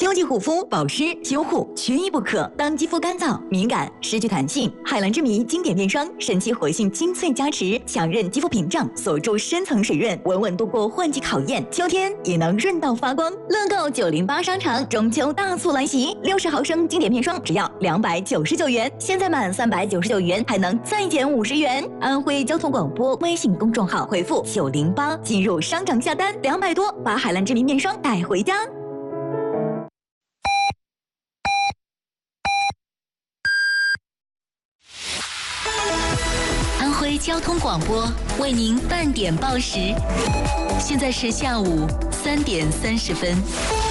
秋季护肤、保湿、修护缺一不可。当肌肤干燥、敏感、失去弹性，海蓝之谜经典面霜神奇活性精粹加持，强韧肌肤屏障，锁住深层水润，稳稳度过换季考验。秋天也能润到发光。乐购908商场中秋大促来袭，60毫升经典面霜只要299元，现在满399元还能再减50元。安徽交通广播微信公众号回复908进入商场下单，200多把海蓝之谜面霜带回家。 安徽交通广播为您半点报时，现在是下午3点30分。